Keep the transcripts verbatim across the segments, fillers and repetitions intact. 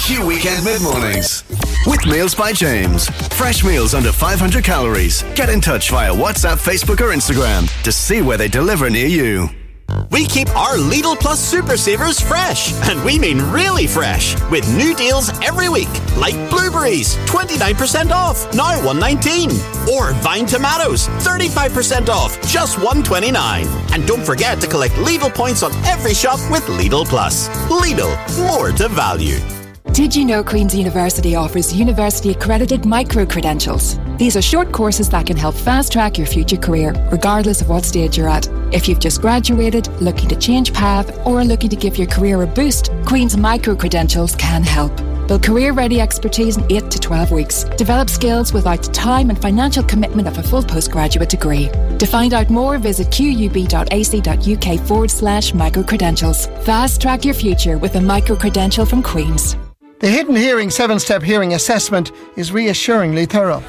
Q Weekend Mid-Mornings. With Meals by James. Fresh meals under five hundred calories. Get in touch via WhatsApp, Facebook or Instagram to see where they deliver near you. We keep our Lidl Plus Super Savers fresh, and we mean really fresh, with new deals every week, like blueberries, twenty-nine percent off, now one nineteen, or vine tomatoes, thirty-five percent off, just one twenty-nine. And don't forget to collect Lidl points on every shop with Lidl Plus. Lidl, more to value. Did you know Queen's University offers university-accredited micro-credentials? These are short courses that can help fast-track your future career, regardless of what stage you're at. If you've just graduated, looking to change path, or looking to give your career a boost, Queen's micro-credentials can help. Build career-ready expertise in eight to twelve weeks. Develop skills without the time and financial commitment of a full postgraduate degree. To find out more, visit qub.ac.uk forward slash micro-credentials. Fast-track your future with a micro-credential from Queen's. The Hidden Hearing seven-step hearing assessment is reassuringly thorough.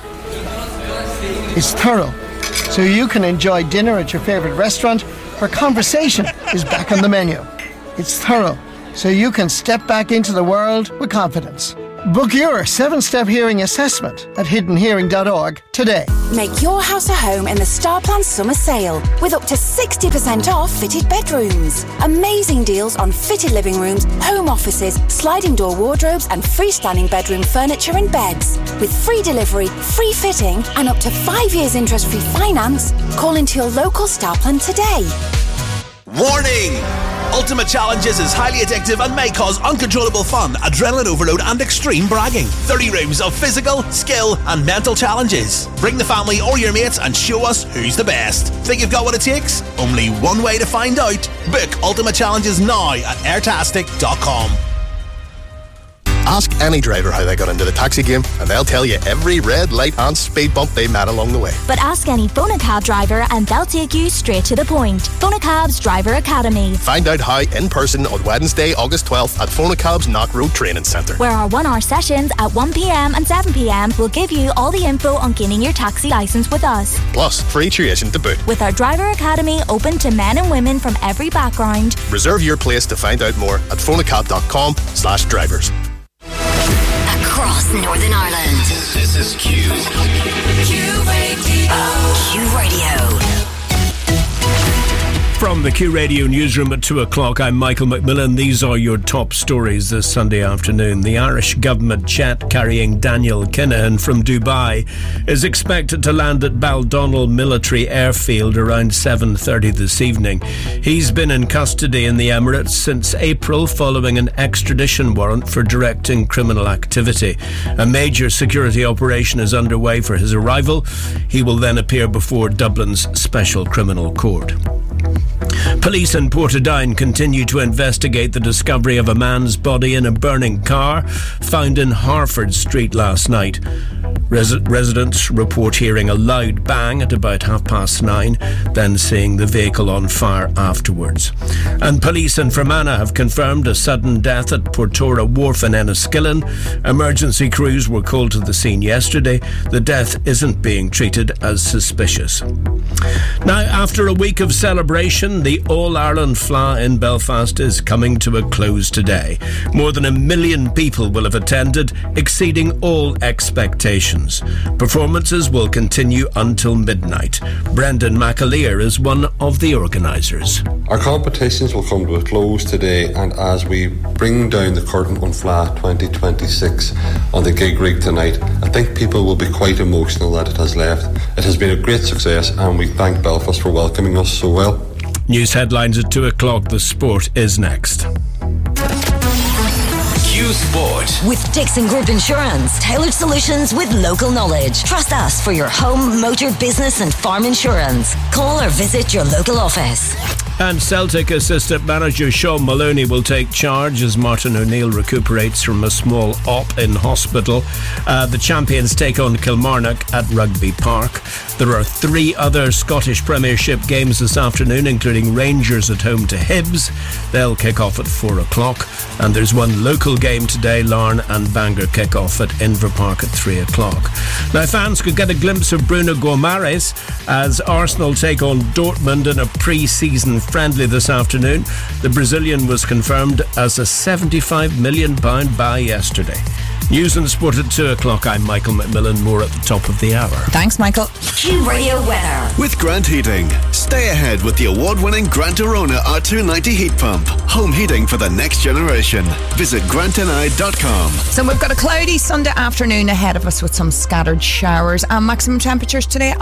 It's thorough, so you can enjoy dinner at your favourite restaurant where conversation is back on the menu. It's thorough, so you can step back into the world with confidence. Book your seven-step hearing assessment at hidden hearing dot org today. Make your house a home in the Starplan Summer Sale with up to sixty percent off fitted bedrooms. Amazing deals on fitted living rooms, home offices, sliding door wardrobes and freestanding bedroom furniture and beds. With free delivery, free fitting and up to five years interest-free finance. Call into your local Starplan today. Warning! Ultimate Challenges is highly addictive and may cause uncontrollable fun, adrenaline overload and extreme bragging. thirty rooms of physical, skill and mental challenges. Bring the family or your mates and show us who's the best. Think you've got what it takes? Only one way to find out. Book Ultimate Challenges now at airtastic dot com. Ask any driver how they got into the taxi game and they'll tell you every red light and speed bump they met along the way. But ask any Phonacab driver and they'll take you straight to the point. Phonacab's Driver Academy. Find out how in person on Wednesday, August twelfth at Phonacab's Knock Road Training Centre, where our one-hour sessions at one p.m. and seven p.m. will give you all the info on gaining your taxi licence with us. Plus, free tuition to boot. With our Driver Academy open to men and women from every background. Reserve your place to find out more at phonacab dot com slash drivers. Across Northern Ireland. This is Q. Q Radio. Q Radio. From the Q Radio newsroom at two o'clock, I'm Michael McMillan. These are your top stories this Sunday afternoon. The Irish government jet carrying Daniel Kinahan from Dubai is expected to land at Baldonnel Military Airfield around seven thirty this evening. He's been in custody in the Emirates since April following an extradition warrant for directing criminal activity. A major security operation is underway for his arrival. He will then appear before Dublin's Special Criminal Court. Police in Portadown continue to investigate the discovery of a man's body in a burning car found in Harford Street last night. Res- residents report hearing a loud bang at about half past nine, then seeing the vehicle on fire afterwards. And police in Fermanagh have confirmed a sudden death at Portora Wharf in Enniskillen. Emergency crews were called to the scene yesterday. The death isn't being treated as suspicious. Now, after a week of celebration, the All-Ireland F L A in Belfast is coming to a close today. More than a million people will have attended, exceeding all expectations. Performances will continue until midnight. Brendan McAleer is one of the organisers. Our competitions will come to a close today, and as we bring down the curtain on F L A twenty twenty-six on the gig rig tonight, I think people will be quite emotional that it has left. It has been a great success and we thank Belfast for welcoming us so well. News headlines at two o'clock. The sport is next. Q Sport. With Dixon Group Insurance. Tailored solutions with local knowledge. Trust us for your home, motor, business and farm insurance. Call or visit your local office. And Celtic assistant manager Sean Maloney will take charge as Martin O'Neill recuperates from a small op in hospital. Uh, the champions take on Kilmarnock at Rugby Park. There are three other Scottish Premiership games this afternoon, including Rangers at home to Hibs. They'll kick off at four o'clock. And there's one local game today. Larne and Bangor kick off at Inver Park at three o'clock. Now, fans could get a glimpse of Bruno Guimaraes as Arsenal take on Dortmund in a pre-season friendly this afternoon. The Brazilian was confirmed as a seventy-five million pounds buy yesterday. News and sport at two o'clock. I'm Michael McMillan. More at the top of the hour. Thanks, Michael. Q Radio weather. With Grant Heating. Stay ahead with the award-winning Grant Arona R two ninety heat pump. Home heating for the next generation. Visit grant n i dot com. So we've got a cloudy Sunday afternoon ahead of us with some scattered showers and maximum temperatures today